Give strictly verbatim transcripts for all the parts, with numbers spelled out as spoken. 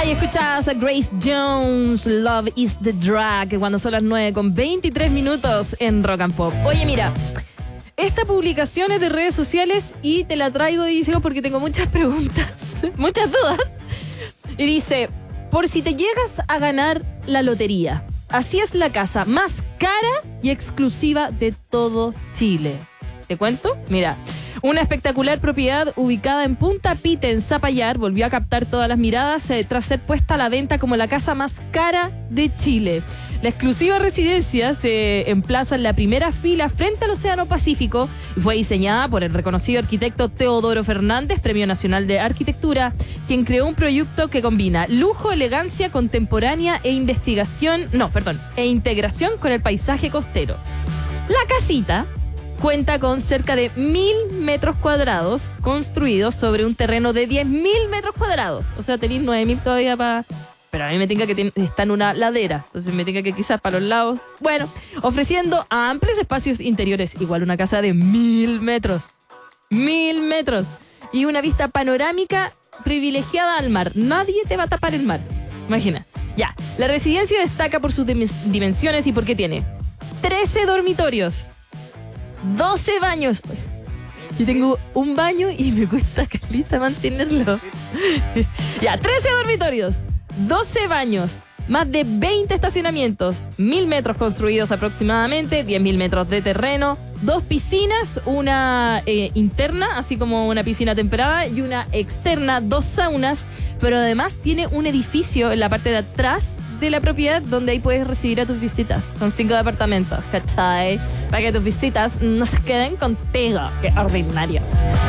Ahí escuchas a Grace Jones, Love is the Drug, cuando son las nueve con veintitrés minutos en Rock and Pop. Oye, mira, esta publicación es de redes sociales y te la traigo, dice, porque tengo muchas preguntas, muchas dudas. Y dice, por si te llegas a ganar la lotería, así es la casa más cara y exclusiva de todo Chile. ¿Te cuento? Mira, una espectacular propiedad ubicada en Punta Pite, en Zapallar, volvió a captar todas las miradas eh, tras ser puesta a la venta como la casa más cara de Chile. La exclusiva residencia se emplaza en la primera fila frente al Océano Pacífico y fue diseñada por el reconocido arquitecto Teodoro Fernández, Premio Nacional de Arquitectura, quien creó un proyecto que combina lujo, elegancia contemporánea e investigación, no, perdón, e integración con el paisaje costero. La casita cuenta con cerca de mil metros cuadrados construidos sobre un terreno de diez mil metros cuadrados. O sea, tenéis nueve mil todavía para... Pero a mí me tinca que tiene, está en una ladera. Entonces me tinca que quizás para los lados. Bueno, ofreciendo amplios espacios interiores. Igual una casa de mil metros. Mil metros. Y una vista panorámica privilegiada al mar. Nadie te va a tapar el mar. Imagina. Ya. La residencia destaca por sus dimensiones y porque tiene trece dormitorios, doce baños. Yo tengo un baño y me cuesta calita mantenerlo. Ya, trece dormitorios, doce baños, más de veinte estacionamientos, mil metros construidos aproximadamente, diez mil metros de terreno, dos piscinas, una eh, interna, así como una piscina temperada, y una externa, dos saunas, pero además tiene un edificio en la parte de atrás de la propiedad donde ahí puedes recibir a tus visitas con cinco departamentos, ¿cachai? Para que tus visitas no se queden contigo. ¡Qué ordinario!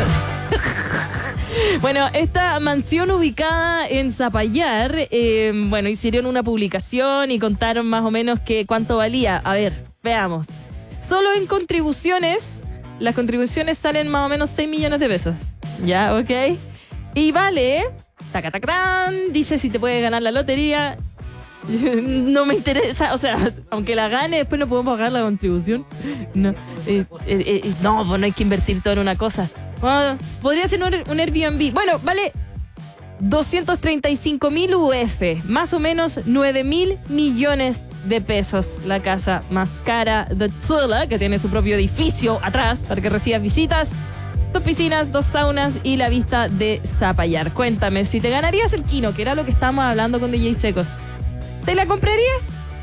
Bueno, esta mansión ubicada en Zapallar, eh, bueno, hicieron una publicación y contaron más o menos que cuánto valía. A ver, veamos. Solo en contribuciones, las contribuciones salen más o menos seis millones de pesos. ¿Ya? ¿Ok? Y vale, taca, taca, tan, dice si te puedes ganar la lotería. No me interesa, o sea, aunque la gane, después no podemos pagar la contribución. No, eh, eh, eh, no, pues no hay que invertir todo en una cosa. Bueno, podría ser un, un Airbnb. Bueno, vale doscientos treinta y cinco mil U F, más o menos nueve mil millones de pesos. La casa más cara de Chile, que tiene su propio edificio atrás para que recibas visitas, dos piscinas, dos saunas y la vista de Zapallar. Cuéntame, si te ganarías el Kino, que era lo que estábamos hablando con D J Secos, ¿te la comprarías?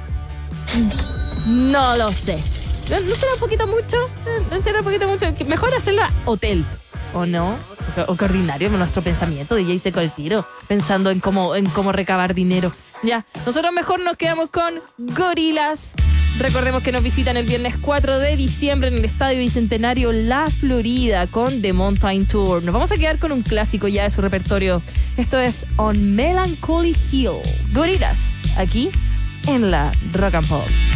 No lo sé. ¿No, no será un poquito mucho? ¿No será un poquito mucho? Mejor hacerla hotel, ¿o no? O que ordinario nuestro pensamiento, D J Seco el tiro, pensando en cómo, en cómo recabar dinero. Ya, nosotros mejor nos quedamos con Gorillaz. Recordemos que nos visitan el viernes cuatro de diciembre en el Estadio Bicentenario La Florida con The Mountain Tour. Nos vamos a quedar con un clásico ya de su repertorio. Esto es On Melancholy Hill. Gorillaz, aquí en la Rock and Pop.